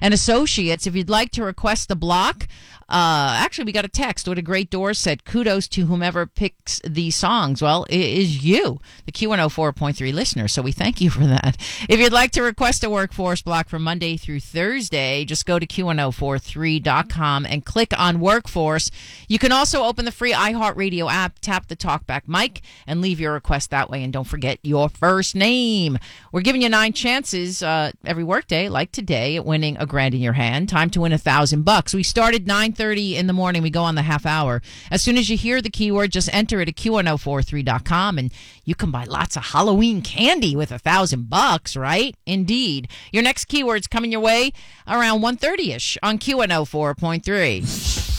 and Associates. If you'd like to request a block, actually, we got a text. What a great Doors said, kudos to whomever picks these songs. Well, it is you, the Q104.3 listener, so we thank you for that. If you'd like to request a Workforce block from Monday through Thursday, just go to Q1043.com and click on Workforce. You can also open the free iHeartRadio app, tap the talkback mic, and leave your request that way. And don't forget your first name. We're giving you 9 chances every workday, like today, at winning a grand in your hand. Time to win $1,000. We started 9:30 in the morning. We go on the half hour. As soon as you hear the keyword, just enter it at Q1043.com, and you can buy lots of Halloween candy with $1,000, right? Indeed. Your next keyword's coming your way around 1:30ish on Q104.3.